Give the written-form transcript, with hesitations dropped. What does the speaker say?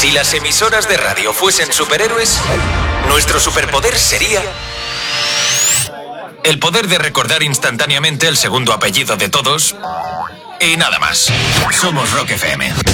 Si las emisoras de radio fuesen superhéroes, nuestro superpoder sería el poder de recordar instantáneamente el segundo apellido de todos y nada más. Somos Rock FM.